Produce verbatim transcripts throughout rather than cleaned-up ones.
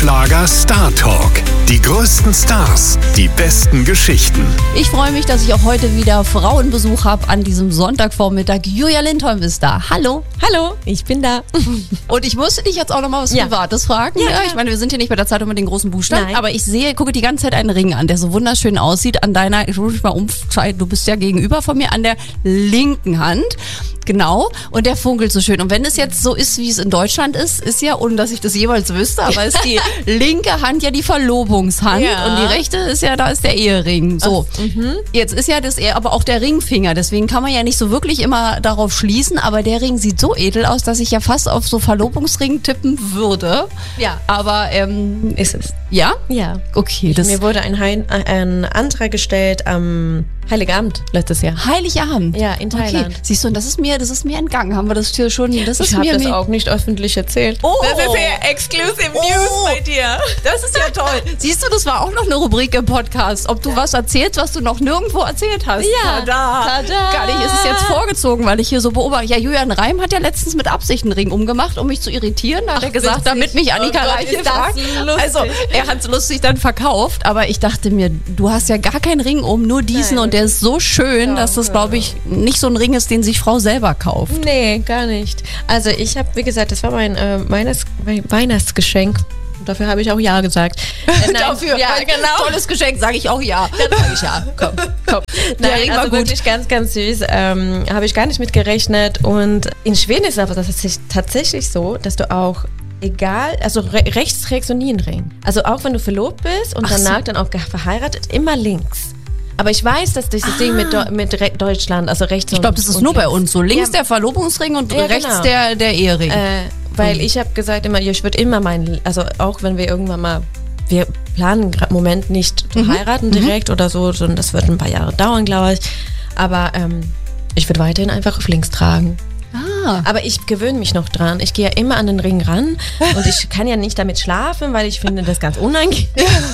Schlager Star Talk. Die größten Stars, die besten Geschichten. Ich freue mich, dass ich auch heute wieder Frauenbesuch habe an diesem Sonntagvormittag. Julia Lindholm ist da. Hallo. Hallo, ich bin da. Und ich musste dich jetzt auch noch mal was Ja. Privates fragen. Ja, Ja, klar. ich meine, wir sind hier nicht bei der Zeitung mit den großen Buchstaben, Nein. aber ich sehe, gucke die ganze Zeit einen Ring an, der so wunderschön aussieht an deiner, ich muss mich mal umschalten, du bist ja gegenüber von mir, an der linken Hand. Genau, und der funkelt so schön. Und wenn es jetzt so ist, wie es in Deutschland ist, ist ja, ohne dass ich das jeweils wüsste, aber ist die linke Hand ja die Verlobungshand Ja. und die rechte ist ja, da ist der Ehering. So, jetzt ist ja das eher, aber auch der Ringfinger, deswegen kann man ja nicht so wirklich immer darauf schließen, aber der Ring sieht so edel aus, dass ich ja fast auf so Verlobungsring tippen würde. Ja. Aber, ähm, Ist es. ja? Ja. Okay, das Mir wurde ein, Hein, ein Antrag gestellt am Heiligabend letztes Jahr. Heiligabend. Ja, in Thailand. Okay. Siehst du, und das ist mir, das ist mir entgangen. Haben wir das hier schon? Das ist Ich habe mir das mir- auch nicht öffentlich erzählt. Oh. Das ist ja exclusive Oh. News bei dir. Das ist ja toll. Siehst du, das war auch noch eine Rubrik im Podcast. Ob du was erzählst, was du noch nirgendwo erzählt hast. Ja. Tada. Tada. Gar nicht, ist es jetzt vorgezogen, weil ich hier so beobachte. Ja, Julian Reim hat ja letztens mit Absicht einen Ring umgemacht, um mich zu irritieren. Da hat Ach, er gesagt, witzig. damit mich Annika Oh Gott, Reiche ist das fragt. lustig. Also, er hat es lustig dann verkauft, aber ich dachte mir, du hast ja gar keinen Ring um, nur diesen Nein. und der ist so schön, dass das, glaube ich, nicht so ein Ring ist, den sich Frau selber kauft. Nee, gar nicht. Also ich habe, wie gesagt, das war mein, äh, meines, mein Weihnachtsgeschenk. Und dafür habe ich auch Ja gesagt. Äh, nein, Dafür, ja, weil genau. tolles Geschenk, sage ich auch ja. Dann sage ich ja. Komm, komm. Der Nein, Ring war also gut. wirklich ganz, ganz süß. Ähm, habe ich gar nicht mit gerechnet. Und in Schweden ist aber das ist tatsächlich so, dass du auch, egal, also re rechts trägst du nie einen Ring. Also auch wenn du verlobt bist und Ach so. danach dann auch ge- verheiratet, immer links. Aber ich weiß, dass dieses Ding mit, Deu- mit Re Deutschland, also rechts Ich glaube, das ist nur bei uns so. Links Ja. der Verlobungsring und Ja, rechts genau. der, der Ehering. Äh, weil ich habe gesagt immer, ich würde immer meinen, also auch wenn wir irgendwann mal, wir planen gerade im Moment nicht zu heiraten direkt oder so, sondern das wird ein paar Jahre dauern, glaube ich. Aber ähm, ich würde weiterhin einfach auf links tragen. ah. Aber ich gewöhne mich noch dran. Ich gehe ja immer an den Ring ran und ich kann ja nicht damit schlafen, weil ich finde das ganz unangenehm.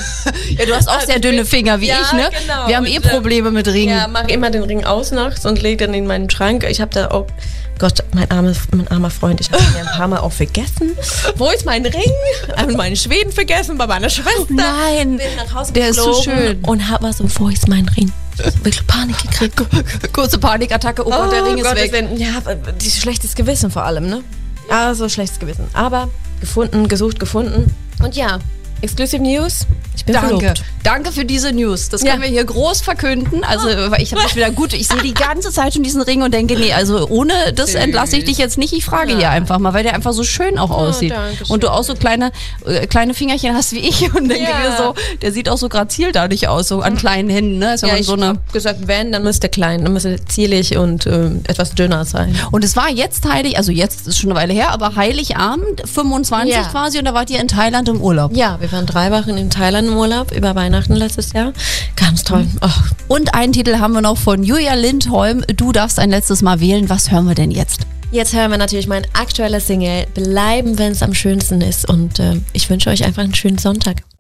Ja, du hast auch Also sehr ich dünne bin- Finger wie Ja, ich, ne? genau. Wir haben eh Und, ähm, Probleme mit Ringen. Ja, mache immer den Ring aus nachts und lege dann in meinen Schrank. Ich habe da auch, Gott, mein, arme, mein armer Freund, ich habe ihn ja ein paar Mal auch vergessen. Wo ist mein Ring? Habe meinen Schweden vergessen bei meiner Schwester. Nein, Bin nach Hause der ist so geflogen schön. und habe so, wo ist mein Ring? Ich habe wirklich Panik gekriegt. Kurze Panikattacke, oh Gott, der Ring ist Gottes weg. Willen. Ja, dieses schlechtes Gewissen vor allem, ne? Ja, so schlechtes Gewissen. Aber gefunden, gesucht, gefunden. Und ja, Exclusive News. Ich bin Danke. verlobt. Danke für diese News. Das Ja. können wir hier groß verkünden. Also, weil ich habe das wieder gut. Ich sehe die ganze Zeit schon diesen Ring und denke, nee, also ohne das entlasse ich dich jetzt nicht. Ich frage hier einfach mal, weil der einfach so schön auch aussieht. danke schön. Und du auch so kleine, äh, kleine Fingerchen hast wie ich und denke Ja. mir so, der sieht auch so grazil dadurch aus, so an kleinen Händen. Ne? Ist ja, Ja, man ich so eine. habe gesagt, wenn, dann müsste klein, dann müsste zierlich und ähm, etwas dünner sein. Und es war jetzt heilig, also jetzt ist schon eine Weile her, aber Heiligabend, fünfundzwanzig Ja. quasi, und da wart ihr in Thailand im Urlaub. Ja, wir waren drei Wochen in Thailand im Urlaub über Weihnachten letztes Jahr. Ganz toll. Oh, Und einen Titel haben wir noch von Julia Lindholm. Du darfst ein letztes Mal wählen. Was hören wir denn jetzt? jetzt hören wir natürlich mein aktueller Single Bleiben, wenn es am schönsten ist. Und äh, ich wünsche euch einfach einen schönen Sonntag.